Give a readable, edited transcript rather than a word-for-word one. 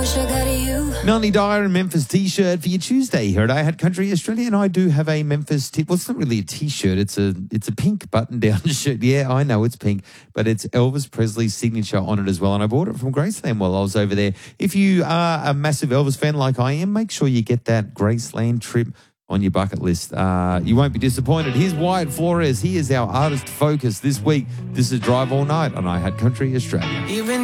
wish I got you. Melanie Dyer and Memphis T-shirt for your Tuesday here at I Had Country Australia, and I do have a Memphis well, it's not really a T-shirt, it's a pink button-down shirt. Yeah, I know it's pink, but it's Elvis Presley's signature on it as well, and I bought it from Graceland while I was over there. If you are a massive Elvis fan like I am, make sure you get that Graceland trip on your bucket list. You won't be disappointed. Here's Wyatt Flores. He is our artist focus this week. This is Drive All Night on I Had Country Australia. Even